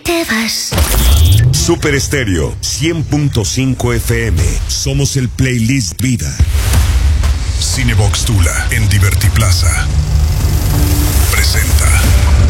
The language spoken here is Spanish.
te vas. Super Estéreo 100.5 FM. Somos el playlist vida. Cinebox Tula en Divertiplay.